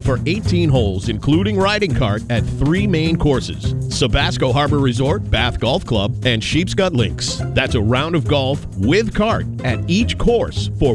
for 18 holes, including riding cart, at 3 main courses: Sabasco Harbor Resort, Bath Golf Club, and Sheepscut Links. That's a round of golf with cart at each course for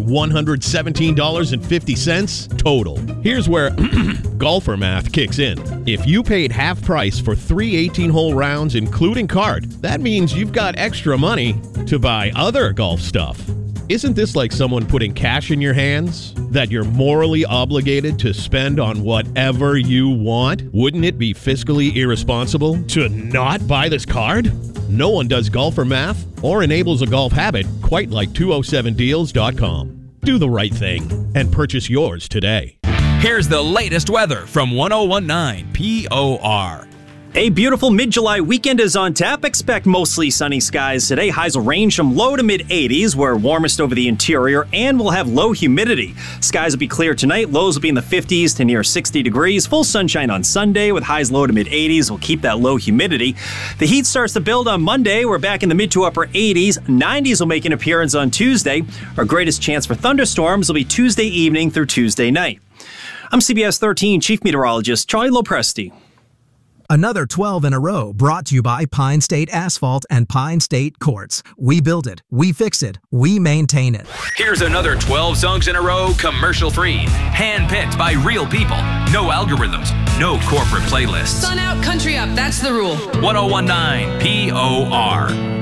$117.50 total. Here's where golfer math kicks in. If you paid half price for 3 18-hole rounds, including cart, that means you've got extra money to buy other golf stuff. Isn't this like someone putting cash in your hands that you're morally obligated to spend on whatever you want? Wouldn't it be fiscally irresponsible to not buy this card? No one does golfer math or enables a golf habit quite like 207deals.com. Do the right thing and purchase yours today. Here's the latest weather from 1019 POR. A beautiful mid-July weekend is on tap. Expect mostly sunny skies today. Highs will range from low to mid-80s. We're warmest over the interior, and we'll have low humidity. Skies will be clear tonight. Lows will be in the 50s to near 60 degrees. Full sunshine on Sunday with highs low to mid-80s. We'll keep that low humidity. The heat starts to build on Monday. We're back in the mid to upper 80s. 90s will make an appearance on Tuesday. Our greatest chance for thunderstorms will be Tuesday evening through Tuesday night. I'm CBS 13 Chief Meteorologist Charlie Lopresti. Another 12 in a row brought to you by Pine State Asphalt and Pine State Quartz. We build it, we fix it, we maintain it. Here's another 12 songs in a row, commercial-free, hand-picked by real people. No algorithms, no corporate playlists. Sun out, country up, that's the rule. 1019 POR.